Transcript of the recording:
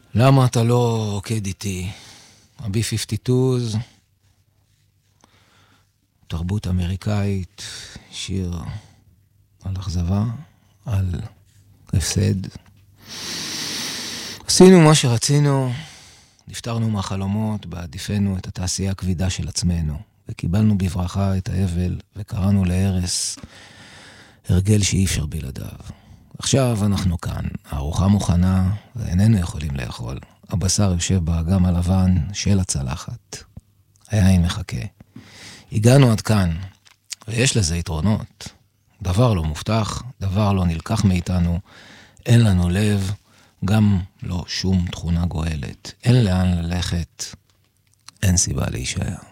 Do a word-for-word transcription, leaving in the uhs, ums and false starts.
למה אתה לא עוקד איתי? ה-בי חמישים ושתיים, תרבות אמריקאית, שיר על אכזבה, על הפסד. עשינו מה שרצינו, נפטרנו מהחלומות, בעדיפנו את התעשייה הכבידה של עצמנו, וקיבלנו בברכה את האבל, וקראנו להרס, הרגל שאי אפשר בלעדיו. עכשיו אנחנו כאן, הארוחה מוכנה, ואיננו יכולים לאכול. הבשר יושב באגם הלבן של הצלחת. היין מחכה. הגענו עד כאן, ויש לזה יתרונות. דבר לא מובטח, דבר לא נלקח מאיתנו, אין לנו לב, גם לא שום תכונה גואלת. אין לאן ללכת, אין סיבה להישאר.